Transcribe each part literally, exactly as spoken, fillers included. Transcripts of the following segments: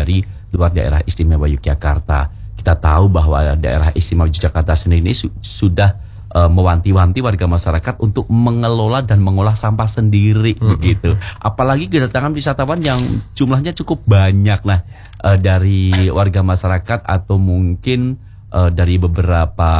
dari luar daerah istimewa Yogyakarta. Kita tahu bahwa daerah istimewa Yogyakarta sendiri ini su sudah uh, mewanti-wanti warga masyarakat untuk mengelola dan mengolah sampah sendiri mm-hmm. begitu. Apalagi kedatangan wisatawan yang jumlahnya cukup banyak nah uh, dari warga masyarakat atau mungkin uh, dari beberapa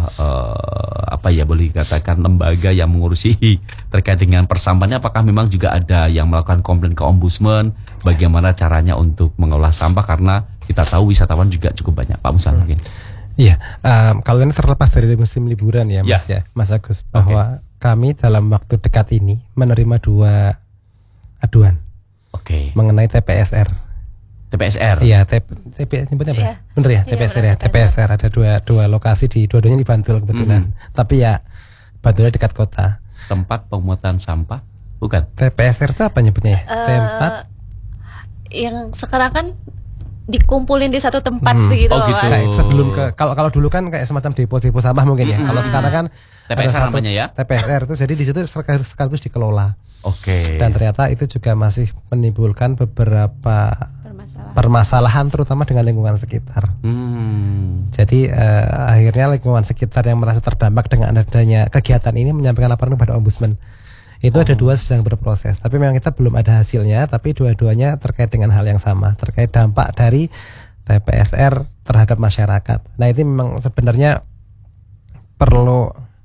uh, apa ya boleh dikatakan lembaga yang mengurusi terkait dengan persampahan. Apakah memang juga ada yang melakukan komplain ke ombudsman bagaimana caranya untuk mengolah sampah, karena kita tahu wisatawan juga cukup banyak, Pak Musa mungkin. Iya, um, kalau ini terlepas dari musim liburan ya Mas ya, ya Mas Agus, bahwa okay. kami dalam waktu dekat ini menerima dua aduan okay. mengenai T P S R. T P S R. Iya, T P S nyebutnya apa? Iya. Bener ya, T P S R ya. T P S R ada dua dua lokasi di dua-duanya di Bantul kebetulan. Hmm. Tapi ya Bantulnya dekat kota. Tempat pemungutan sampah, bukan? T P S R itu apa nyebutnya ya? Uh, Tempat yang sekarang kan dikumpulin di satu tempat hmm. begitu. Oh gitu. Kayak sebelum ke kalau kalau dulu kan kayak semacam depo-depo sampah mungkin ya. Hmm. Kalau sekarang kan T P S R namanya ya. T P S R itu jadi di situ sekaligus dikelola. Oke. Okay. Dan ternyata itu juga masih menimbulkan beberapa permasalahan, permasalahan terutama dengan lingkungan sekitar. Hmm. Jadi uh, akhirnya lingkungan sekitar yang merasa terdampak dengan adanya kegiatan ini menyampaikan laporan kepada ombudsman. Itu oh. ada dua sedang berproses, tapi memang kita belum ada hasilnya, tapi dua-duanya terkait dengan hal yang sama, terkait dampak dari T P S R terhadap masyarakat. Nah ini memang sebenarnya perlu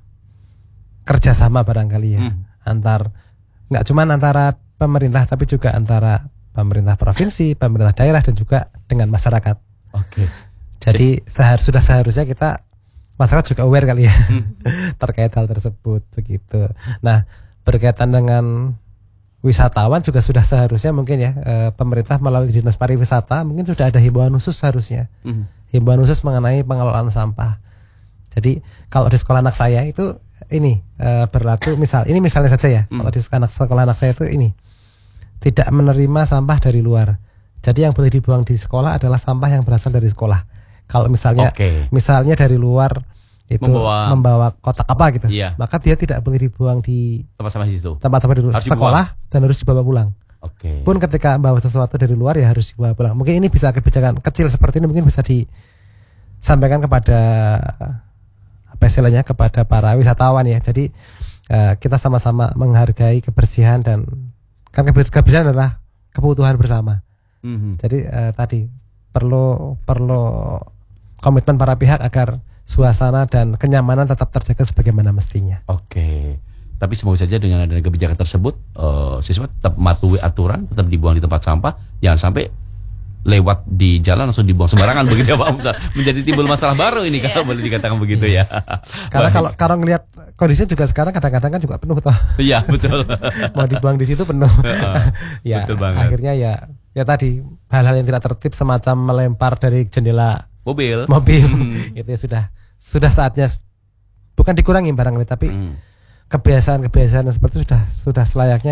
kerjasama barangkali ya, hmm. antar nggak cuma antara pemerintah tapi juga antara pemerintah provinsi, pemerintah daerah dan juga dengan masyarakat. Oke. Okay. Jadi sehar sudah seharusnya kita masyarakat juga aware kali ya hmm. terkait hal tersebut begitu. Nah berkaitan dengan wisatawan juga sudah seharusnya mungkin ya e, pemerintah melalui Dinas Pariwisata mungkin sudah ada himbauan khusus harusnya mm. himbauan khusus mengenai pengelolaan sampah. Jadi kalau di sekolah anak saya itu ini e, berlaku misal ini misalnya saja ya mm. kalau di anak sekolah anak saya itu ini tidak menerima sampah dari luar. Jadi yang boleh dibuang di sekolah adalah sampah yang berasal dari sekolah. Kalau misalnya okay. misalnya dari luar itu membawa, membawa kotak apa gitu, iya. maka dia tidak boleh dibuang di tempat sampah itu. Tempat sampah di sekolah dibuang. Dan harus dibawa pulang. Oke. Okay. Pun ketika membawa sesuatu dari luar ya harus dibawa pulang. Mungkin ini bisa kebijakan kecil seperti ini mungkin bisa disampaikan kepada apa istilahnya kepada para wisatawan ya. Jadi uh, kita sama-sama menghargai kebersihan dan kan kebersihan adalah kebutuhan bersama. Mm-hmm. Jadi uh, tadi perlu perlu komitmen para pihak agar suasana dan kenyamanan tetap terjaga sebagaimana mestinya. Oke. Tapi semoga saja dengan adanya kebijakan tersebut uh, siswa tetap mematuhi aturan, tetap dibuang di tempat sampah, jangan sampai lewat di jalan langsung dibuang sembarangan begitu ya Pak Musa. Menjadi timbul masalah baru ini kalau boleh dikatakan begitu ya. Karena kalau kalau ngelihat kondisinya juga sekarang kadang-kadang kan juga penuh toh. Iya, betul. Mau dibuang di situ penuh. Ya, betul banget. Akhirnya ya ya tadi hal-hal yang tidak tertib semacam melempar dari jendela mobil mobil hmm. itu ya sudah sudah saatnya bukan dikurangi barangkali tapi hmm. kebiasaan-kebiasaan seperti itu sudah sudah selayaknya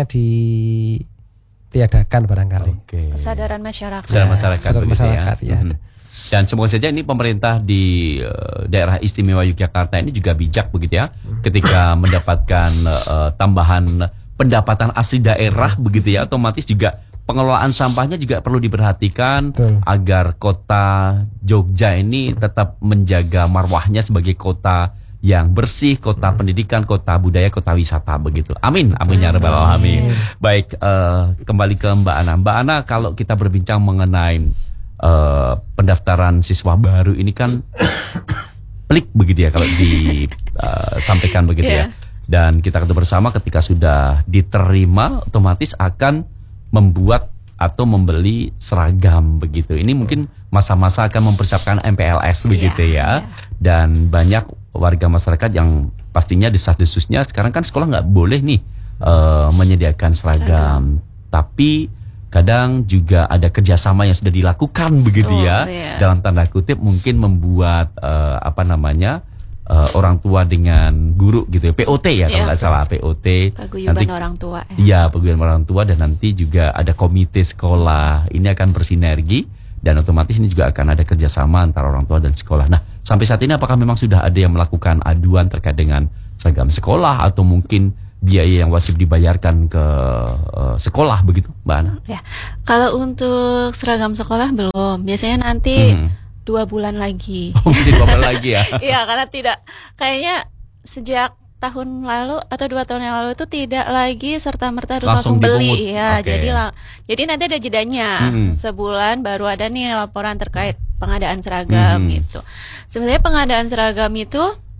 ditiadakan barangkali. Okay. Kesadaran masyarakat. Kesadaran masyarakat, Kesadaran masyarakat ya. ya. Hmm. Dan semoga saja ini pemerintah di uh, daerah istimewa Yogyakarta ini juga bijak begitu ya, hmm. ketika mendapatkan uh, tambahan pendapatan asli daerah begitu ya, otomatis juga pengelolaan sampahnya juga perlu diperhatikan. Betul. Agar kota Jogja ini tetap menjaga marwahnya sebagai kota yang bersih, kota hmm. pendidikan, kota budaya, kota wisata begitu. Amin, amin ya rabbal alamin. Baik, uh, kembali ke Mbak Ana. Mbak Ana, kalau kita berbincang mengenai uh, pendaftaran siswa baru ini kan pelik begitu ya kalau disampaikan uh, begitu yeah. ya. Dan kita ketahui bersama ketika sudah diterima otomatis akan membuat atau membeli seragam begitu. Ini mungkin masa-masa akan mempersiapkan M P L S begitu yeah, ya. Yeah. Dan banyak warga masyarakat yang pastinya desas-desusnya sekarang kan sekolah nggak boleh nih uh, menyediakan seragam. seragam. Tapi kadang juga ada kerjasama yang sudah dilakukan begitu oh, ya. Yeah. Dalam tanda kutip mungkin membuat uh, apa namanya uh, orang tua dengan guru gitu ya, P O T ya, yeah, kalau nggak salah P O T. Paguyuban nanti, orang tua. Iya, paguyuban orang tua, dan nanti juga ada komite sekolah. Ini akan bersinergi dan otomatis ini juga akan ada kerjasama antara orang tua dan sekolah. Nah, sampai saat ini apakah memang sudah ada yang melakukan aduan terkait dengan seragam sekolah atau mungkin biaya yang wajib dibayarkan ke uh, sekolah begitu, Mbak Ana? Ya, kalau untuk seragam sekolah belum. Biasanya nanti Hmm. dua bulan lagi. Oh, masih dua bulan lagi ya? Iya, karena tidak kayaknya sejak tahun lalu atau dua tahun yang lalu itu tidak lagi serta merta harus Langsung langsung, dipungut. beli. Ya, Oke. jadi lang- jadi nanti ada jedanya. Hmm. Sebulan baru ada nih laporan terkait pengadaan seragam Hmm. gitu. Sebenarnya pengadaan seragam itu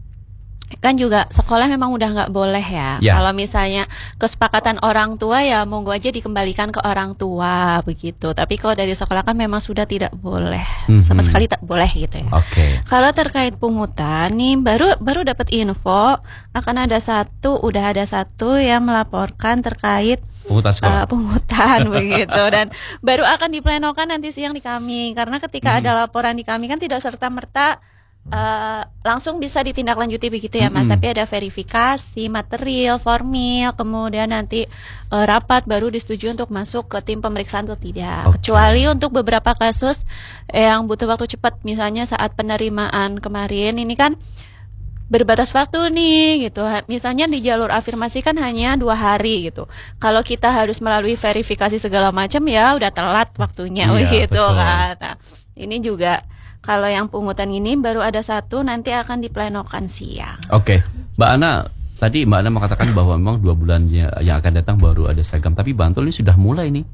kan juga sekolah memang udah nggak boleh ya. Ya. Kalau misalnya kesepakatan orang tua ya monggo aja dikembalikan ke orang tua begitu. Tapi kalau dari sekolah kan memang sudah tidak boleh, Mhm. sama sekali tak boleh gitu ya. Oke. Kalau terkait pungutan nih baru baru dapat info akan ada satu udah ada satu yang melaporkan terkait Pungutan sekolah. uh, pungutan begitu dan baru akan diplenokan nanti siang di kami karena ketika Hmm. ada laporan di kami kan tidak serta merta uh, langsung bisa ditindaklanjuti begitu ya Mas, Hmm. tapi ada verifikasi material formil kemudian nanti uh, rapat baru disetujui untuk masuk ke tim pemeriksaan atau tidak. Oke. Kecuali untuk beberapa kasus yang butuh waktu cepat misalnya saat penerimaan kemarin ini kan berbatas waktu nih gitu. Misalnya di jalur afirmasi kan hanya dua hari gitu. Kalau kita harus melalui verifikasi segala macam ya udah telat waktunya Iya, gitu betul. kan. Nah, ini juga kalau yang pungutan ini baru ada satu nanti akan diplenokan siang. Oke, Mbak Ana, tadi Mbak Ana mengatakan bahwa memang dua bulannya yang akan datang baru ada seragam, tapi Bantul ini sudah mulai nih.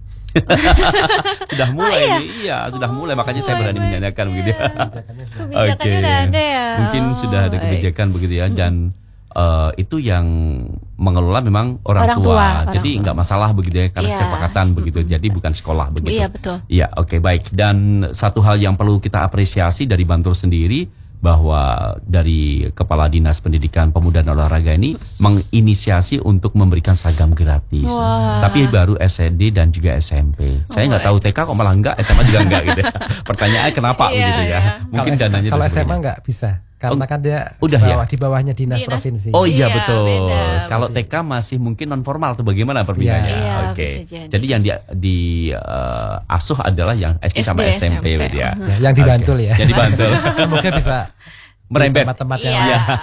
Sudah mulai Oh, iya? nih, iya sudah mulai, makanya Oh, saya berani baik-baik. menanyakan begitu ya. Kebijakannya Oke. udah ada ya. Mungkin Oh, sudah ada baik. kebijakan begitu ya, dan eh, itu yang mengelola memang orang, Orang tua. tua, orang Jadi tua. nggak masalah begitu ya, karena Iya. kesepakatan begitu. Jadi bukan sekolah begitu. Iya betul. Iya, oke baik. Dan satu hal yang perlu kita apresiasi dari Bantul sendiri bahwa dari Kepala Dinas Pendidikan Pemuda dan Olahraga ini menginisiasi untuk memberikan seragam gratis. Wah. Tapi baru S D dan juga S M P. Saya nggak tahu T K kok malah enggak, S M A juga enggak gitu. ya. Pertanyaannya kenapa Iya, begitu ya? iya. Mungkin kalau, dananya kalau dan S M A sebagainya. nggak bisa karena Oh, kan dia udah di ya? bawah, di bawahnya dinas, Dinas- provinsi. Oh iya, Iya, betul. beda. Kalau T K masih mungkin non formal atau bagaimana perbedaannya? Iya, Oke. bisa jadi. Jadi yang di, di eh, asuh adalah yang S D sama S D, S M P, S M P. ya. Ya, yang di Oke. Bantul ya. Yang di Bantul. Semoga bisa Merembet. di tempat-tempat yang Iya. lain.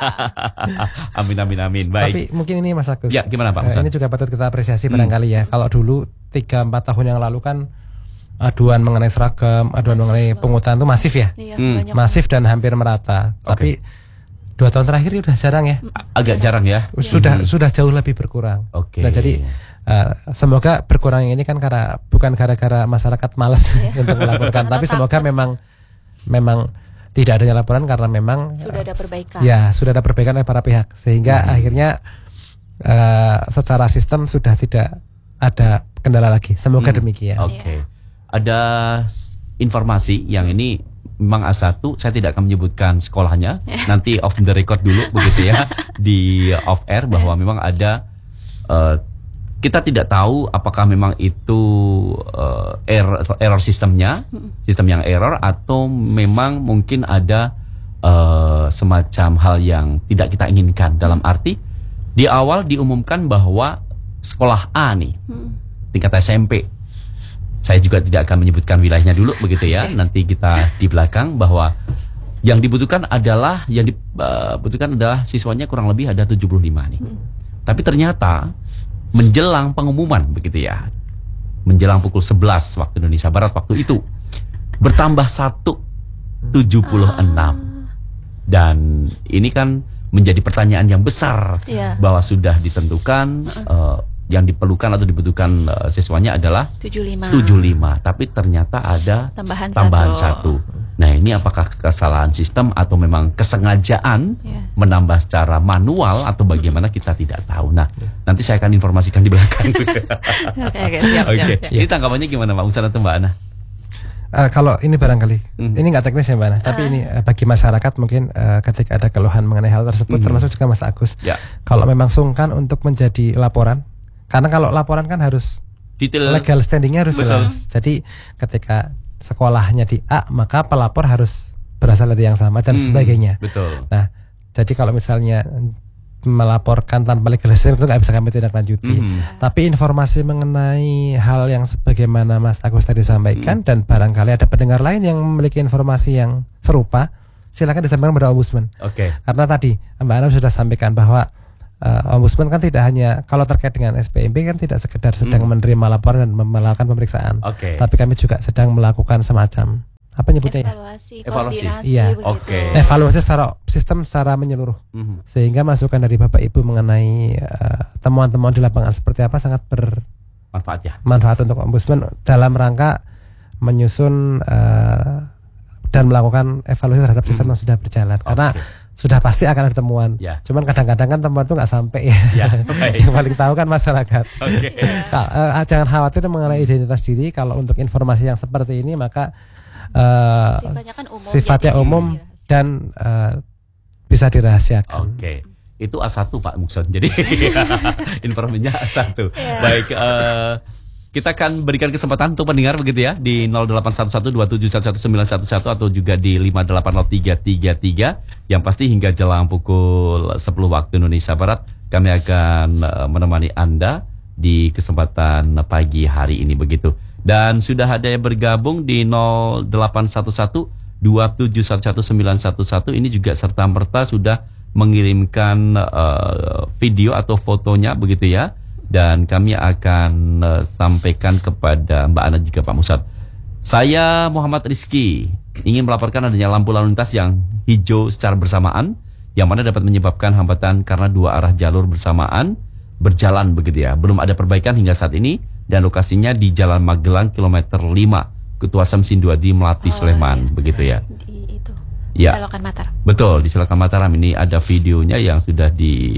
Amin amin amin. Baik. Tapi mungkin ini Mas Agus. Ya, gimana, Pak Eh, Ustadz? ini juga patut kita apresiasi Hmm. barangkali ya. Kalau dulu tiga empat tahun yang lalu kan aduan mengenai seragam, aduan Masif mengenai banget. pungutan itu masif ya. Iya, Hmm. banyak. Masif dan hampir merata. Oke. Tapi dua tahun terakhir ini udah jarang ya. Agak jarang ya. Sudah Hmm. sudah jauh lebih berkurang. Oke. Nah, jadi uh, semoga berkurang ini kan karena bukan gara-gara masyarakat malas untuk melaporkan, tapi semoga memang memang tidak adanya laporan karena memang Sudah ada perbaikan. ya sudah ada perbaikan oleh para pihak sehingga Hmm. akhirnya uh, secara sistem sudah tidak ada kendala lagi. Semoga Hmm. demikian. Oke. Ada s- informasi yang ini memang A satu, saya tidak akan menyebutkan sekolahnya. Nanti off the record dulu begitu ya di off air bahwa memang ada eh, kita tidak tahu apakah memang itu eh, error error sistemnya, sistem yang error atau memang mungkin ada eh, semacam hal yang tidak kita inginkan. Dalam arti di awal diumumkan bahwa sekolah A nih tingkat S M P. Saya juga tidak akan menyebutkan wilayahnya dulu begitu ya. Nanti kita di belakang bahwa yang dibutuhkan adalah yang dibutuhkan adalah siswanya kurang lebih ada tujuh puluh lima nih. Tapi ternyata menjelang pengumuman begitu ya. Menjelang pukul sebelas waktu Indonesia Barat waktu itu bertambah satu tujuh puluh enam. Dan ini kan menjadi pertanyaan yang besar Iya. bahwa sudah ditentukan eh, yang diperlukan atau dibutuhkan eh, siswanya adalah tujuh puluh lima. tujuh puluh lima, tapi ternyata ada Tambahan tambahan satu. satu. Nah, ini apakah kesalahan sistem atau memang kesengajaan Ya. menambah secara manual atau bagaimana kita tidak tahu. Nah, nanti saya akan informasikan di belakang. Oke, oke, siap, Oke, siap, siap. ini tanggapannya gimana Pak Musa atau Mbak Ana? Uh, kalau ini barangkali Mhm. ini nggak teknis ya Mbak Ana, tapi ini uh, bagi masyarakat mungkin uh, ketika ada keluhan mengenai hal tersebut, Mhm. termasuk juga Mas Agus. Ya, Kalau memang sungkan untuk menjadi laporan, karena kalau laporan kan harus detail. legal standingnya harus Betul. jelas. Jadi ketika sekolahnya di A, maka pelapor harus berasal dari yang sama dan Hmm, sebagainya. Betul. Nah, jadi kalau misalnya melaporkan tanpa legal standing itu nggak bisa kami tindak lanjuti. Mhm. Tapi informasi mengenai hal yang sebagaimana Mas Agus tadi sampaikan dan barangkali ada pendengar lain yang memiliki informasi yang serupa, silakan disampaikan kepada Ombudsman. Oke. Karena tadi Mbak Ana sudah sampaikan bahwa uh, ombudsman kan tidak hanya kalau terkait dengan S P M B kan tidak sekedar sedang Hmm. menerima laporan dan melakukan pemeriksaan, Oke. tapi kami juga sedang melakukan semacam apa nyebutnya ya? Evaluasi, Evaluasi. koordinasi Iya. begitu. Oke. Evaluasi secara sistem secara menyeluruh, Mhm. sehingga masukan dari Bapak Ibu mengenai uh, temuan-temuan di lapangan seperti apa sangat bermanfaat Manfaat ya. untuk ombudsman dalam rangka menyusun uh, dan melakukan evaluasi terhadap sistem Hmm. yang sudah berjalan, karena Oke. sudah pasti akan ada temuan. Ya. Cuman kadang-kadang kan temuan itu nggak sampai ya. Ya, baik. Yang paling tahu kan masyarakat. Oke. Ka- eh, jangan khawatir mengenai identitas diri. Kalau untuk informasi yang seperti ini maka eh, Sifatnya kan umum, sifatnya jadi umum bisa dirahasiakan. dan eh, bisa dirahasiakan. Oke. Itu A satu Pak Mukson. Jadi informasinya A satu. Ya. Baik, eh, kita akan berikan kesempatan untuk pendengar begitu ya di nol delapan satu satu dua tujuh satu satu sembilan satu satu atau juga di lima delapan nol tiga tiga tiga. Yang pasti hingga jelang pukul sepuluh waktu Indonesia Barat kami akan eh, menemani Anda di kesempatan pagi hari ini begitu. Dan sudah ada yang bergabung di nol delapan satu satu dua tujuh satu satu sembilan satu satu ini juga serta merta sudah mengirimkan eh, video atau fotonya begitu ya. Dan kami akan uh, sampaikan kepada Mbak Ana juga Pak Musad. Saya Muhammad Rizky ingin melaporkan adanya lampu lalu lintas yang hijau secara bersamaan, yang mana dapat menyebabkan hambatan karena dua arah jalur bersamaan berjalan begitu ya. Belum ada perbaikan hingga saat ini dan lokasinya di Jalan Magelang kilometer lima, Ketua Samsin dua di Melati, Oh, Sleman iya. begitu ya. Di itu. Ya. Selokan Mataram. Betul, di Selokan Mataram ini ada videonya yang sudah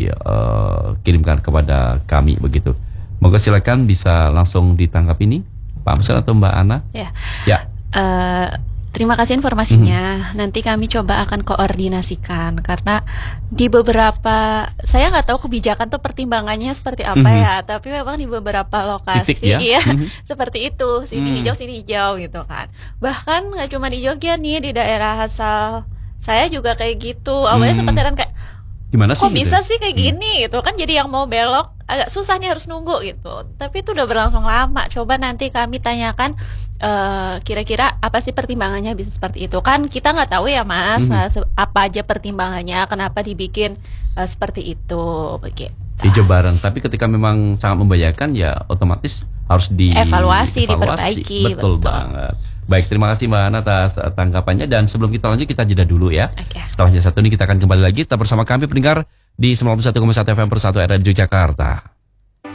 dikirimkan kepada kami begitu. Moga silakan bisa langsung ditangkap ini, Pak Musad atau Mbak Ana. Ya. Ya, Eh, terima kasih informasinya. Nanti kami coba akan koordinasikan karena di beberapa saya nggak tahu kebijakan tuh pertimbangannya seperti apa Mhm. ya. Tapi memang di beberapa lokasi Titik ya. iya, Mhm. seperti itu. Sini Hmm. hijau, sini hijau gitu kan. Bahkan nggak cuma di Jogja nih, di daerah asal saya juga kayak gitu. Awalnya Hmm. sempat heran kayak gimana sih? kok gitu? bisa sih kayak Hmm. gini gitu kan, jadi yang mau belok agak susah nih, harus nunggu gitu. Tapi itu udah berlangsung lama. Coba nanti kami tanyakan eh, kira-kira apa sih pertimbangannya bisa seperti itu. Kan kita nggak tahu ya Mas, Mhm. nah, se- apa aja pertimbangannya, kenapa dibikin eh, seperti itu begitu. Hijau bareng, tapi ketika memang sangat membahayakan ya otomatis harus di Evaluasi, evaluasi. diperbaiki, Betul, betul. banget. Baik, terima kasih Mbak Ana atas uh, tanggapannya dan sebelum kita lanjut kita jeda dulu ya. Oke. Setelahnya satu ini kita akan kembali lagi tetap bersama kami pendengar di sembilan puluh satu koma satu F M Persatu Radio Jakarta.